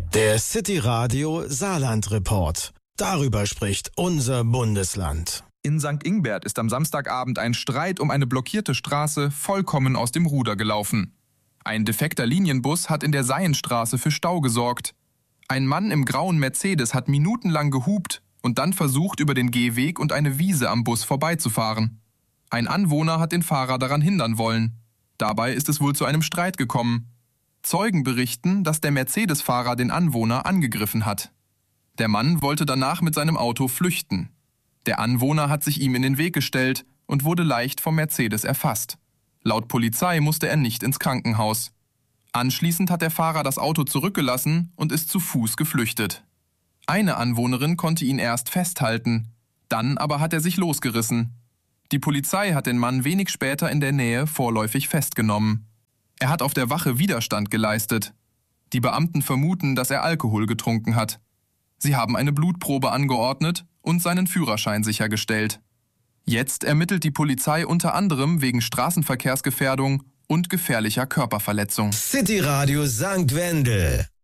Der City Radio Saarland Report. Darüber spricht unser Bundesland. In St. Ingbert ist am Samstagabend ein Streit um eine blockierte Straße vollkommen aus dem Ruder gelaufen. Ein defekter Linienbus hat in der Seienstraße für Stau gesorgt. Ein Mann im grauen Mercedes hat minutenlang gehupt und dann versucht, über den Gehweg und eine Wiese am Bus vorbeizufahren. Ein Anwohner hat den Fahrer daran hindern wollen. Dabei ist es wohl zu einem Streit gekommen. Zeugen berichten, dass der Mercedes-Fahrer den Anwohner angegriffen hat. Der Mann wollte danach mit seinem Auto flüchten. Der Anwohner hat sich ihm in den Weg gestellt und wurde leicht vom Mercedes erfasst. Laut Polizei musste er nicht ins Krankenhaus. Anschließend hat der Fahrer das Auto zurückgelassen und ist zu Fuß geflüchtet. Eine Anwohnerin konnte ihn erst festhalten, dann aber hat er sich losgerissen. Die Polizei hat den Mann wenig später in der Nähe vorläufig festgenommen. Er hat auf der Wache Widerstand geleistet. Die Beamten vermuten, dass er Alkohol getrunken hat. Sie haben eine Blutprobe angeordnet und seinen Führerschein sichergestellt. Jetzt ermittelt die Polizei unter anderem wegen Straßenverkehrsgefährdung und gefährlicher Körperverletzung. City Radio St. Wendel.